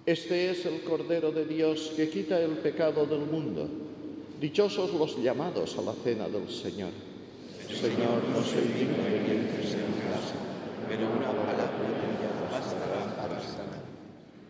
Este es el Cordero de Dios que quita el pecado del mundo. Dichosos los llamados a la cena del Señor. Señor, no soy digno de que entres en mi casa, pero una